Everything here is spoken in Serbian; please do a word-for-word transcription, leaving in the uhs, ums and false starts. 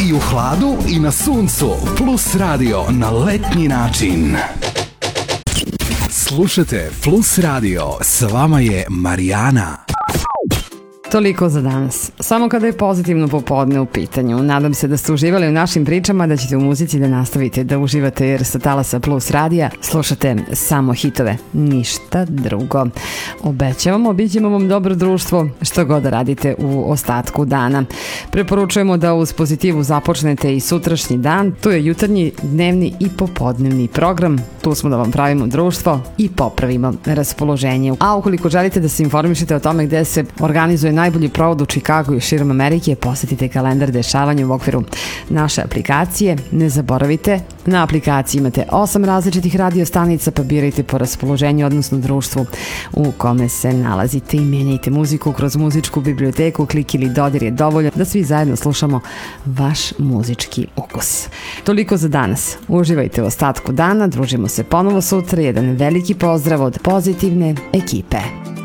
I u hladu i na suncu. Plus radio na letnji način. Slušajte Plus radio. S vama je Marijana. Toliko za danas. Samo kada je pozitivno popodne u pitanju. Nadam se da ste uživali u našim pričama, da ćete u muzici da nastavite da uživate, jer sa talasa Plus radija slušate samo hitove, ništa drugo. Obećavamo, bit ćemo vam dobro društvo što god da radite u ostatku dana. Preporučujemo da uz pozitivu započnete i sutrašnji dan. Tu je jutarnji, dnevni i popodnevni program. Tu smo da vam pravimo društvo i popravimo raspoloženje. A ukoliko želite da se informišete o tome gde se organizuje najbolji provod u Čikagu i širom Amerike, posjetite kalendar dešavanja u okviru naše aplikacije. Ne zaboravite, na aplikaciji imate osam različitih radio stanica, pa birajte po raspoloženju, odnosno društvu u kome se nalazite i menjajte muziku kroz muzičku biblioteku. Klik ili dodir je dovoljno da svi zajedno slušamo vaš muzički ukus. Toliko za danas. Uživajte u ostatku dana, družimo se ponovo sutra. Jedan veliki pozdrav od pozitivne ekipe.